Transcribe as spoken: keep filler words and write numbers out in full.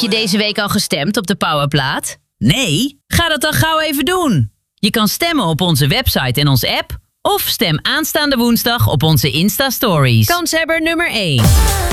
je deze week al gestemd op de Powerplaat? Nee? Ga dat dan gauw even doen. Je kan stemmen op onze website en onze app. Of stem aanstaande woensdag op onze Insta-stories. Kanshebber nummer één.